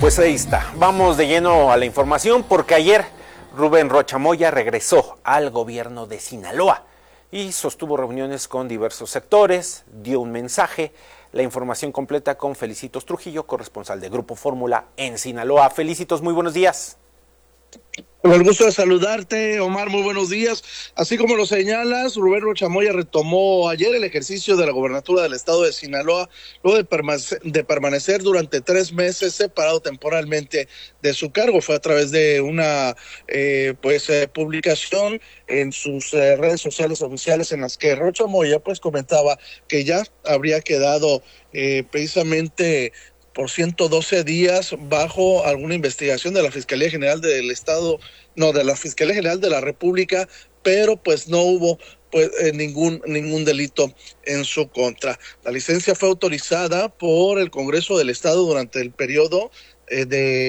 Pues ahí está, vamos de lleno a la información porque ayer Rubén Rocha Moya regresó al gobierno de Sinaloa y sostuvo reuniones con diversos sectores, dio un mensaje. La información completa con Felicitos Trujillo, corresponsal de Grupo Fórmula en Sinaloa. Felicitos, muy buenos días. Con el gusto de saludarte, Omar, muy buenos días. Así como lo señalas, Rubén Rocha Moya retomó ayer el ejercicio de la gobernatura del estado de Sinaloa, luego de permanecer durante 3 meses separado temporalmente de su cargo. Fue a través de una publicación en sus redes sociales oficiales en las que Rocha Moya comentaba que ya habría quedado precisamente por 112 días bajo alguna investigación de la Fiscalía General del Estado, de la Fiscalía General de la República, pero no hubo ningún delito en su contra. La licencia fue autorizada por el Congreso del Estado durante el periodo el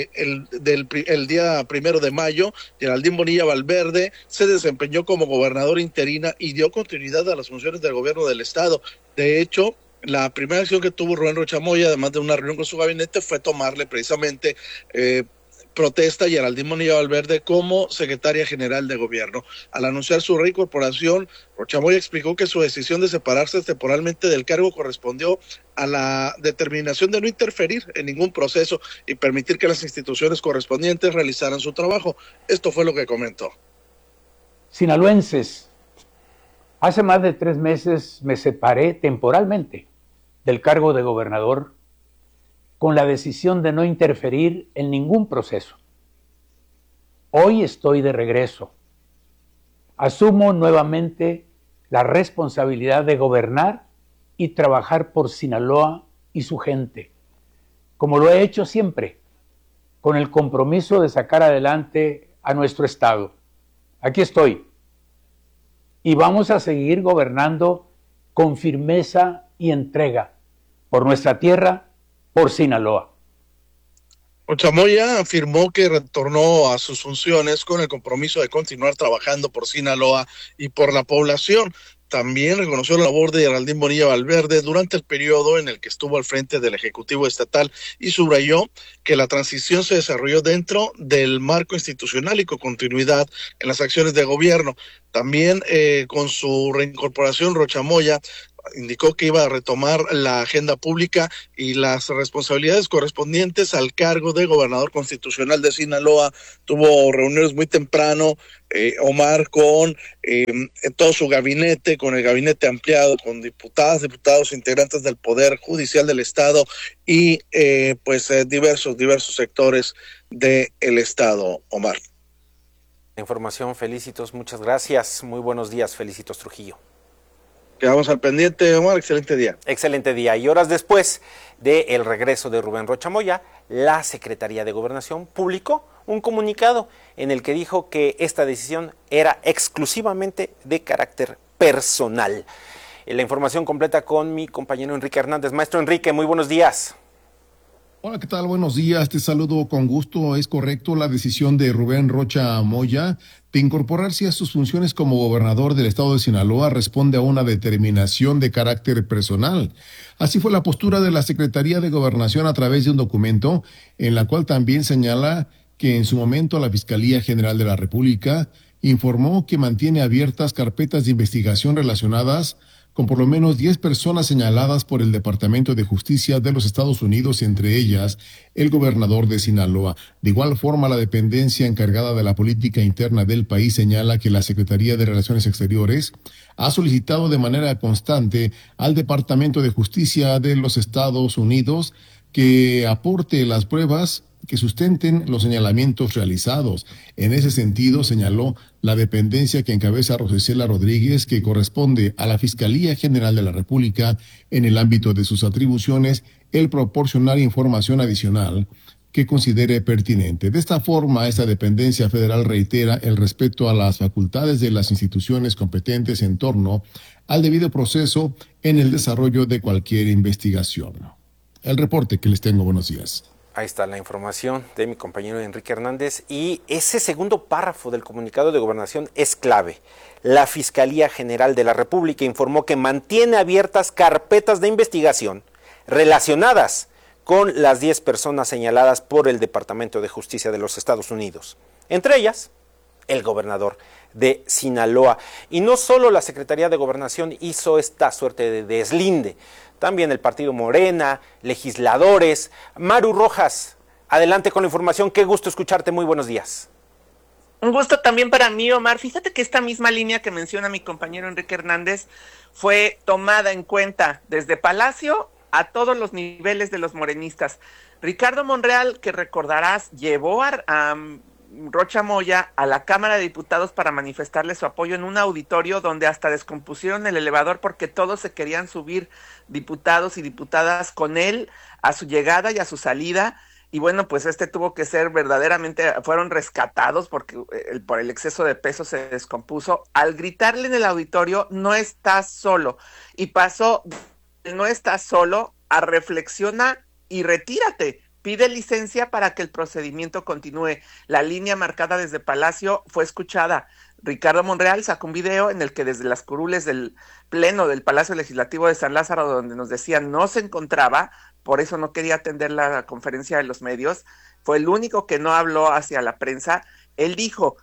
día 1 de mayo. Geraldine Bonilla Valverde se desempeñó como gobernador interina y dio continuidad a las funciones del gobierno del Estado. De hecho, la primera acción que tuvo Rubén Rocha Moya, además de una reunión con su gabinete, fue tomarle precisamente protesta a Geraldine Bonilla Valverde como secretaria general de gobierno. Al anunciar su reincorporación, Rocha Moya explicó que su decisión de separarse temporalmente del cargo correspondió a la determinación de no interferir en ningún proceso y permitir que las instituciones correspondientes realizaran su trabajo. Esto fue lo que comentó. Sinaloenses, hace más de 3 meses me separé temporalmente del cargo de gobernador con la decisión de no interferir en ningún proceso. Hoy estoy de regreso. Asumo nuevamente la responsabilidad de gobernar y trabajar por Sinaloa y su gente, como lo he hecho siempre, con el compromiso de sacar adelante a nuestro estado. Aquí estoy. Y vamos a seguir gobernando con firmeza y entrega por nuestra tierra, por Sinaloa. Rocha Moya afirmó que retornó a sus funciones con el compromiso de continuar trabajando por Sinaloa y por la población. También reconoció la labor de Geraldine Bonilla Valverde durante el periodo en el que estuvo al frente del Ejecutivo Estatal y subrayó que la transición se desarrolló dentro del marco institucional y con continuidad en las acciones de gobierno. También con su reincorporación, Rocha Moya indicó que iba a retomar la agenda pública y las responsabilidades correspondientes al cargo de gobernador constitucional de Sinaloa. Tuvo reuniones muy temprano, Omar, con todo su gabinete, con el gabinete ampliado, con diputados, integrantes del Poder Judicial del Estado y diversos sectores del Estado, Omar. La información, Felicitos, muchas gracias. Muy buenos días, Felicitos Trujillo. Quedamos al pendiente, Omar, excelente día. Excelente día. Y horas después del regreso de Rubén Rocha Moya, la Secretaría de Gobernación publicó un comunicado en el que dijo que esta decisión era exclusivamente de carácter personal. La información completa con mi compañero Enrique Hernández. Maestro Enrique, muy buenos días. Hola, ¿qué tal? Buenos días, te saludo con gusto. Es correcto, la decisión de Rubén Rocha Moya de incorporarse a sus funciones como gobernador del estado de Sinaloa responde a una determinación de carácter personal. Así fue la postura de la Secretaría de Gobernación a través de un documento en la cual también señala que en su momento la Fiscalía General de la República informó que mantiene abiertas carpetas de investigación relacionadas con por lo menos 10 personas señaladas por el Departamento de Justicia de los Estados Unidos, entre ellas el gobernador de Sinaloa. De igual forma, la dependencia encargada de la política interna del país señala que la Secretaría de Relaciones Exteriores ha solicitado de manera constante al Departamento de Justicia de los Estados Unidos que aporte las pruebas que sustenten los señalamientos realizados. En ese sentido, señaló la dependencia que encabeza Rosicela Rodríguez, que corresponde a la Fiscalía General de la República en el ámbito de sus atribuciones, el proporcionar información adicional que considere pertinente. De esta forma, esta dependencia federal reitera el respeto a las facultades de las instituciones competentes en torno al debido proceso en el desarrollo de cualquier investigación. El reporte que les tengo. Buenos días. Ahí está la información de mi compañero Enrique Hernández y ese segundo párrafo del comunicado de Gobernación es clave. La Fiscalía General de la República informó que mantiene abiertas carpetas de investigación relacionadas con las 10 personas señaladas por el Departamento de Justicia de los Estados Unidos. Entre ellas, el gobernador de Sinaloa. Y no solo la Secretaría de Gobernación hizo esta suerte de deslinde, también el partido Morena, legisladores. Maru Rojas, adelante con la información. Qué gusto escucharte. Muy buenos días. Un gusto también para mí, Omar. Fíjate que esta misma línea que menciona mi compañero Enrique Hernández fue tomada en cuenta desde Palacio a todos los niveles de los morenistas. Ricardo Monreal, que recordarás, llevó a Rocha Moya a la Cámara de Diputados para manifestarle su apoyo en un auditorio donde hasta descompusieron el elevador porque todos se querían subir, diputados y diputadas, con él a su llegada y a su salida. Y bueno, pues tuvo que ser verdaderamente, fueron rescatados porque por el exceso de peso se descompuso. Al gritarle en el auditorio, no estás solo. Y pasó, no estás solo, a reflexiona y retírate. Pide licencia para que el procedimiento continúe. La línea marcada desde Palacio fue escuchada. Ricardo Monreal sacó un video en el que desde las curules del pleno del Palacio Legislativo de San Lázaro, donde nos decían no se encontraba, por eso no quería atender la conferencia de los medios, fue el único que no habló hacia la prensa. Él dijo,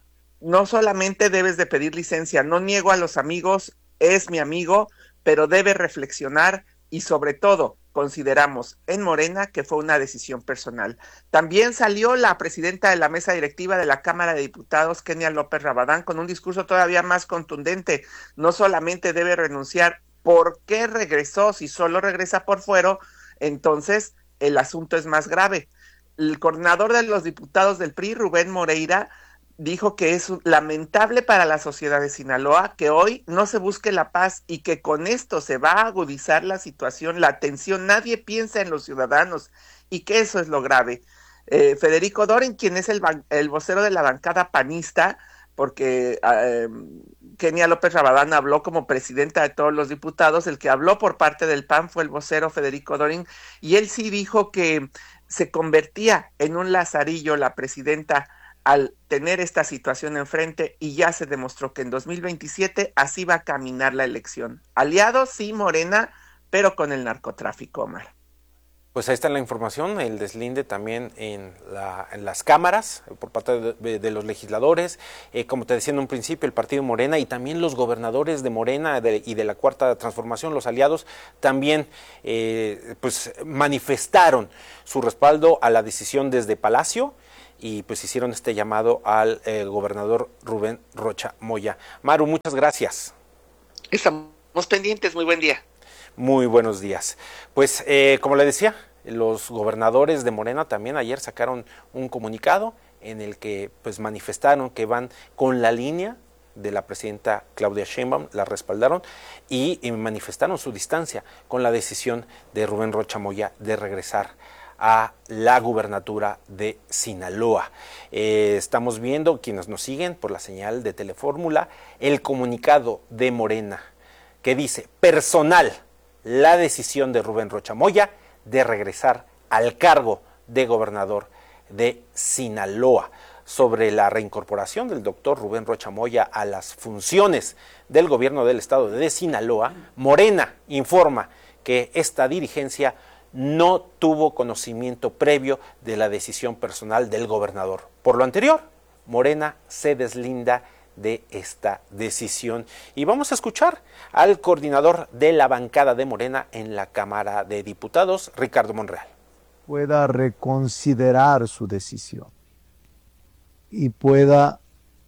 no solamente debes de pedir licencia, no niego a los amigos, es mi amigo, pero debe reflexionar y sobre todo consideramos en Morena que fue una decisión personal. También salió la presidenta de la mesa directiva de la Cámara de Diputados, Kenia López Rabadán, con un discurso todavía más contundente. No solamente debe renunciar, ¿por qué regresó? Si solo regresa por fuero, entonces el asunto es más grave. El coordinador de los diputados del PRI, Rubén Moreira, dijo que es lamentable para la sociedad de Sinaloa que hoy no se busque la paz y que con esto se va a agudizar la situación, la tensión, nadie piensa en los ciudadanos y que eso es lo grave. Federico Dorin, quien es el vocero de la bancada panista, porque Kenia López Rabadán habló como presidenta de todos los diputados, el que habló por parte del PAN fue el vocero Federico Dorin, y él sí dijo que se convertía en un lazarillo la presidenta al tener esta situación enfrente, y ya se demostró que en 2027 así va a caminar la elección. Aliados, sí, Morena, pero con el narcotráfico, Omar. Pues ahí está la información, el deslinde también en las cámaras por parte de los legisladores, como te decía en un principio, el partido Morena y también los gobernadores de Morena y de la Cuarta Transformación, los aliados, también pues manifestaron su respaldo a la decisión desde Palacio y pues hicieron este llamado al gobernador Rubén Rocha Moya. Maru, muchas gracias. Estamos pendientes, muy buen día. Muy buenos días. Pues como le decía, los gobernadores de Morena también ayer sacaron un comunicado en el que pues manifestaron que van con la línea de la presidenta Claudia Sheinbaum, la respaldaron y manifestaron su distancia con la decisión de Rubén Rocha Moya de regresar a la gubernatura de Sinaloa. Estamos viendo, quienes nos siguen por la señal de Telefórmula, el comunicado de Morena que dice: personal, la decisión de Rubén Rocha Moya de regresar al cargo de gobernador de Sinaloa. Sobre la reincorporación del doctor Rubén Rocha Moya a las funciones del gobierno del estado de Sinaloa, Morena informa que esta dirigencia no tuvo conocimiento previo de la decisión personal del gobernador. Por lo anterior, Morena se deslinda de esta decisión. Y vamos a escuchar al coordinador de la bancada de Morena en la Cámara de Diputados, Ricardo Monreal. Pueda reconsiderar su decisión y pueda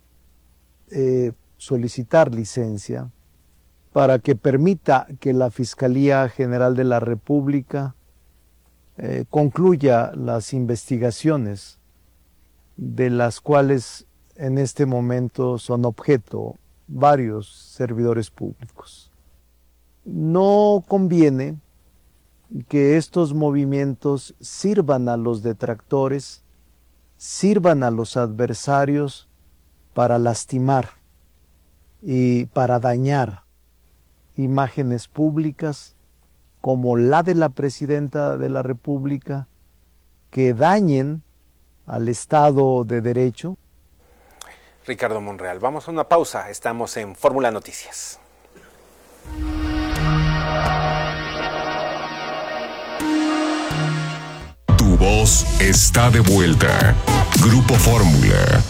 solicitar licencia para que permita que la Fiscalía General de la República concluya las investigaciones de las cuales en este momento son objeto varios servidores públicos. No conviene que estos movimientos sirvan a los detractores, sirvan a los adversarios para lastimar y para dañar imágenes públicas como la de la presidenta de la República, que dañen al Estado de Derecho. Ricardo Monreal, vamos a una pausa, estamos en Fórmula Noticias. voz está de vuelta. Grupo Fórmula.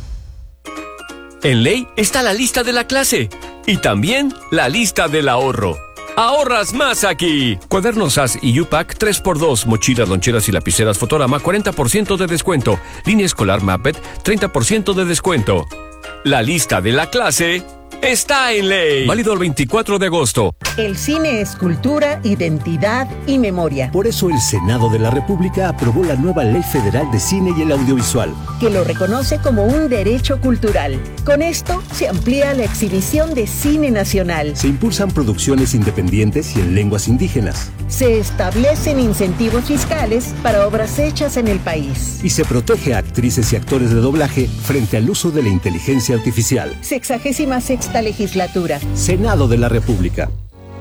En Ley está la lista de la clase y también la lista del ahorro. ¡Ahorras más aquí! Cuadernos SAS y U-Pack 3x2, mochilas, loncheras y lapiceras Fotorama 40% de descuento. Línea escolar Mapet 30% de descuento. La lista de la clase está en Ley. Válido el 24 de agosto. El cine es cultura, identidad y memoria. Por eso el Senado de la República aprobó la nueva Ley Federal de Cine y el Audiovisual, que lo reconoce como un derecho cultural. Con esto se amplía la exhibición de cine nacional. Se impulsan producciones independientes y en lenguas indígenas. Se establecen incentivos fiscales para obras hechas en el país. Y se protege a actrices y actores de doblaje frente al uso de la inteligencia artificial. 66ª legislatura. Senado de la República.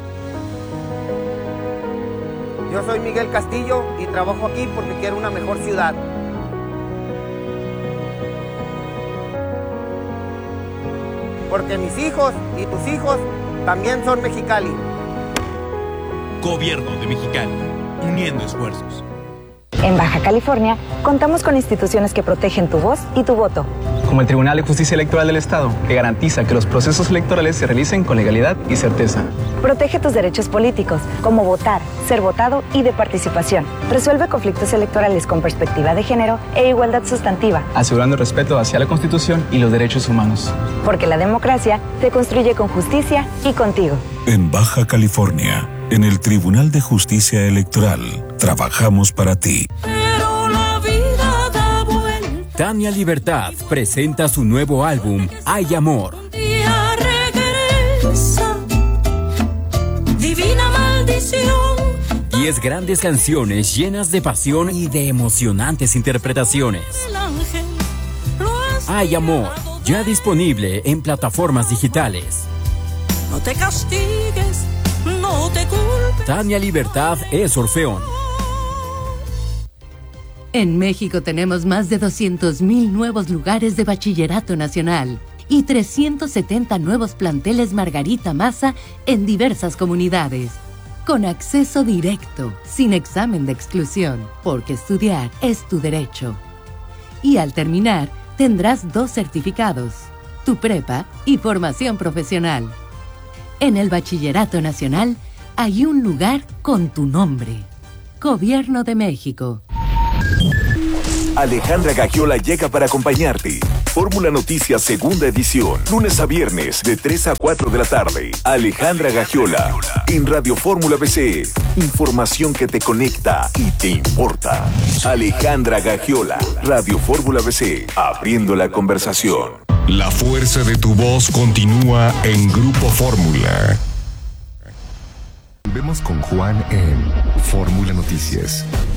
Yo soy Miguel Castillo y trabajo aquí porque quiero una mejor ciudad. Porque mis hijos y tus hijos también son Mexicali. Gobierno de Mexicali, uniendo esfuerzos. En Baja California, contamos con instituciones que protegen tu voz y tu voto. Como el Tribunal de Justicia Electoral del Estado, que garantiza que los procesos electorales se realicen con legalidad y certeza. Protege tus derechos políticos, como votar, ser votado y de participación. Resuelve conflictos electorales con perspectiva de género e igualdad sustantiva. Asegurando el respeto hacia la Constitución y los derechos humanos. Porque la democracia se construye con justicia y contigo. En Baja California, en el Tribunal de Justicia Electoral, trabajamos para ti. Pero la vida da vuelta. Tania Libertad presenta su nuevo álbum, Hay Amor. Un día regresa, divina maldición. 10 grandes canciones llenas de pasión y de emocionantes interpretaciones. Hay Amor, ya disponible en plataformas digitales. No te castigues, no te culpes. Tania Libertad es Orfeón. En México tenemos más de 200,000 nuevos lugares de bachillerato nacional y 370 nuevos planteles Margarita Maza en diversas comunidades. Con acceso directo, sin examen de exclusión, porque estudiar es tu derecho. Y al terminar, tendrás 2 certificados, tu prepa y formación profesional. En el Bachillerato Nacional hay un lugar con tu nombre. Gobierno de México. Alejandra Gagiola llega para acompañarte. Fórmula Noticias, segunda edición. Lunes a viernes, de 3 a 4 de la tarde. Alejandra Gagiola, en Radio Fórmula BC. Información que te conecta y te importa. Alejandra Gagiola, Radio Fórmula BC. Abriendo la conversación. La fuerza de tu voz continúa en Grupo Fórmula. Volvemos con Juan en Fórmula Noticias.